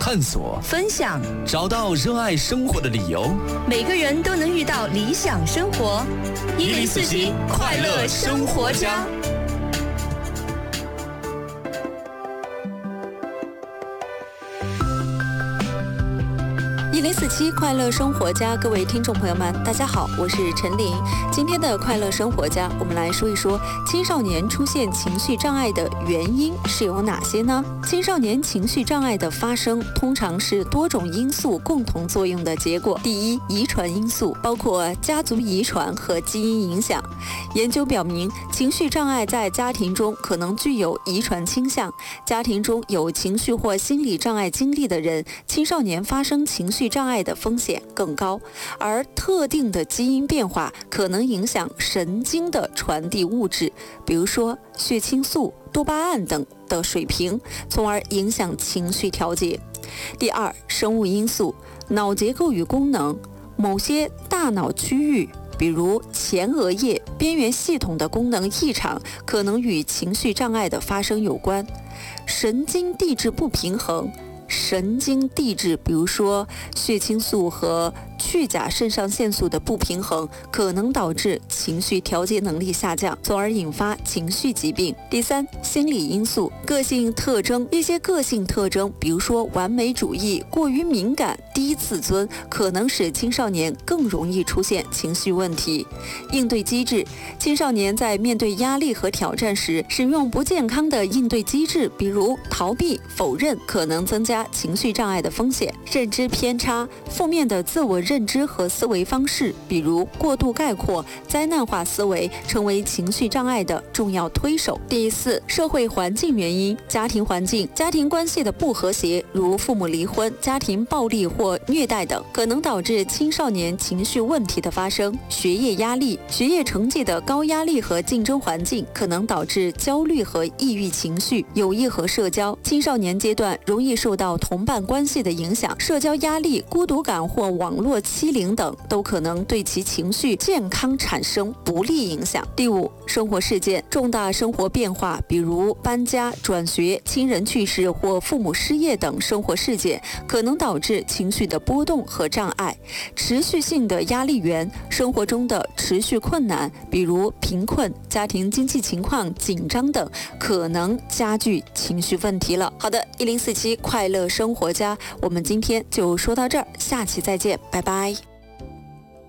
探索、 分享， 找到热爱生活的理由。 每个人都能遇到理想生活。1047快乐生活家。 1047快乐生活家，各位听众朋友们，大家好，我是陈琳。今天的快乐生活家，我们来说一说青少年出现情绪障碍的原因是有哪些呢？青少年情绪障碍的发生，通常是多种因素共同作用的结果。第一，遗传因素，包括家族遗传和基因影响。研究表明，情绪障碍在家庭中可能具有遗传倾向。家庭中有情绪或心理障碍经历的人，青少年发生情绪障碍的风险更高，而特定的基因变化可能影响神经的传递物质，比如说血清素、多巴胺等的水平，从而影响情绪调节。第二，生物因素，脑结构与功能，某些大脑区域，比如前额叶边缘系统的功能异常，可能与情绪障碍的发生有关。神经递质不平衡，神经递质，比如说血清素和去甲肾上腺素的不平衡，可能导致情绪调节能力下降，从而引发情绪疾病。第三，心理因素，个性特征，一些个性特征，比如说完美主义、过于敏感、低自尊，可能使青少年更容易出现情绪问题。应对机制，青少年在面对压力和挑战时，使用不健康的应对机制，比如逃避、否认，可能增加情绪障碍的风险。认知偏差，负面的自我认知和思维方式，比如过度概括、灾难化思维，成为情绪障碍的重要推手。第四，社会环境原因，家庭环境、家庭关系的不和谐，如父母离婚、家庭暴力或虐待等，可能导致青少年情绪问题的发生。学业压力，学业成绩的高压力和竞争环境，可能导致焦虑和抑郁情绪。友谊和社交，青少年阶段容易受到同伴关系的影响，社交压力、孤独感或网络欺凌等都可能对其情绪健康产生不利影响。第五，生活事件，重大生活变化，比如搬家、转学、亲人去世或父母失业等生活事件，可能导致情绪的波动和障碍。持续性的压力源，生活中的持续困难，比如贫困、家庭经济情况紧张等，可能加剧情绪问题了。好的，1047快乐生活家，我们今天就说到这儿，下期再见，拜拜。